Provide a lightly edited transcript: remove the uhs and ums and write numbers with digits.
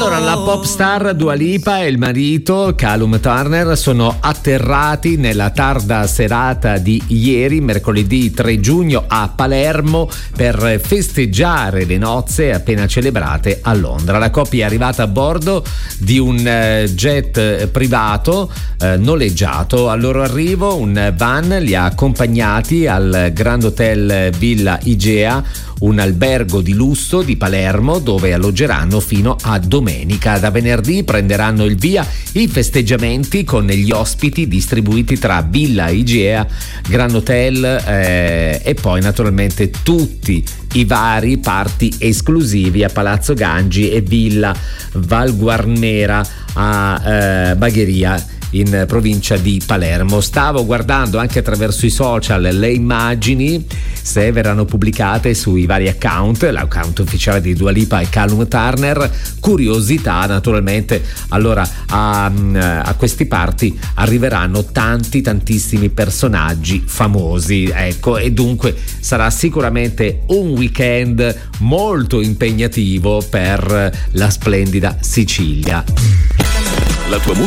Allora, la pop star Dua Lipa e il marito Callum Turner sono atterrati nella tarda serata di ieri, mercoledì 3 giugno, a Palermo per festeggiare le nozze appena celebrate a Londra. La coppia è arrivata a bordo di un jet privato noleggiato. Al loro arrivo un van li ha accompagnati al Grand Hotel Villa Igea, un albergo di lusso di Palermo, dove alloggeranno fino a domenica. Da venerdì prenderanno il via i festeggiamenti con gli ospiti distribuiti tra Villa Igea, Grand Hotel e poi naturalmente tutti i vari party esclusivi a Palazzo Gangi e Villa Val Guarnera a Bagheria, in provincia di Palermo. Stavo guardando anche attraverso i social le immagini, se verranno pubblicate sui vari account, l'account ufficiale di Dua Lipa e Callum Turner. Curiosità naturalmente. Allora a questi party arriveranno tantissimi personaggi famosi, ecco, e dunque sarà sicuramente un weekend molto impegnativo per la splendida Sicilia. La tua